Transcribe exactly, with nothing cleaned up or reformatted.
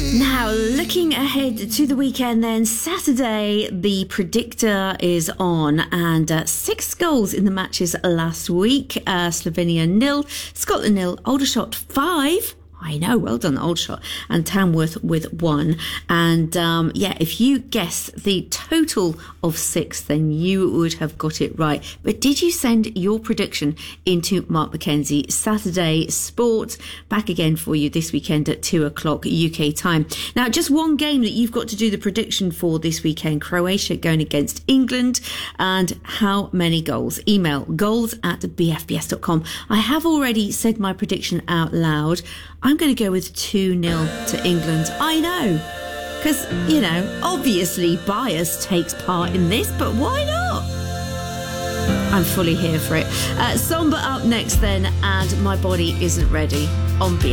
Now, looking ahead to the weekend then, Saturday, the predictor is on, and uh, six goals in the matches last week. Uh, Slovenia nil, Scotland nil, Aldershot five. I know, well done, Aldershot, and Tamworth with one. And um, yeah, if you guess the total of six, then you would have got it right. But did you send your prediction into Mark McKenzie? Saturday Sport, back again for you this weekend at two o'clock U K time. Now, just one game that you've got to do the prediction for this weekend: Croatia going against England. And how many goals? Email goals at b f b s dot com. I have already said my prediction out loud. I'm going to go with two nil to England. I know, because, you know, obviously bias takes part in this, but why not? I'm fully here for it. Uh, Somber up next then, and My Body Isn't Ready on B.